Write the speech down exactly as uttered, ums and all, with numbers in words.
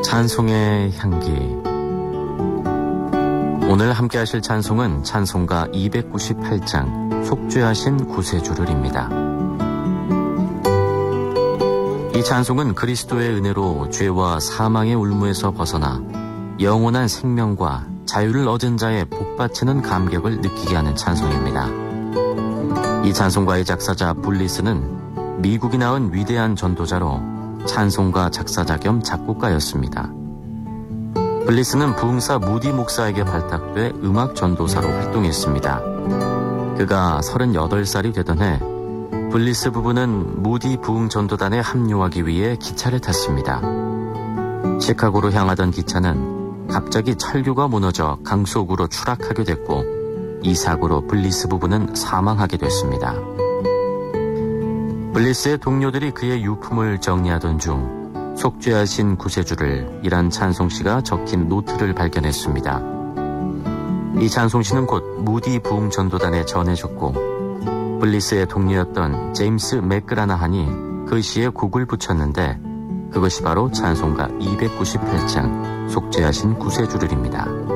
찬송의 향기. 오늘 함께 하실 찬송은 찬송가 이백구십팔 장 속죄하신 구세주를입니다. 이 찬송은 그리스도의 은혜로 죄와 사망의 울무에서 벗어나 영원한 생명과 자유를 얻은 자의 복받치는 감격을 느끼게 하는 찬송입니다. 이 찬송가의 작사자 블리스는 미국이 낳은 위대한 전도자로 찬송가 작사자 겸 작곡가였습니다. 블리스는 부흥사 무디 목사에게 발탁돼 음악 전도사로 활동했습니다. 그가 서른여덟 살이 되던 해 블리스 부부는 무디 부흥 전도단에 합류하기 위해 기차를 탔습니다. 시카고로 향하던 기차는 갑자기 철교가 무너져 강 속으로 추락하게 됐고 이 사고로 블리스 부부는 사망하게 됐습니다. 블리스의 동료들이 그의 유품을 정리하던 중 속죄하신 구세주를 이란 찬송시가 적힌 노트를 발견했습니다. 이 찬송시는 곧 무디 부흥 전도단에 전해졌고 블리스의 동료였던 제임스 맥그라나한이 그 시에 곡을 붙였는데 그것이 바로 찬송가 이백구십팔 장 속죄하신 구세주를입니다.